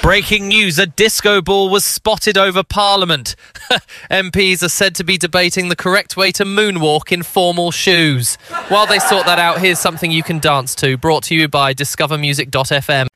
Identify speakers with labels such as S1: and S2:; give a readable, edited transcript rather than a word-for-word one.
S1: Breaking news, a disco ball was spotted over Parliament. MPs are said to be debating the correct way to moonwalk in formal shoes. While they sort that out, here's something you can dance to, brought to you by discovermusic.fm.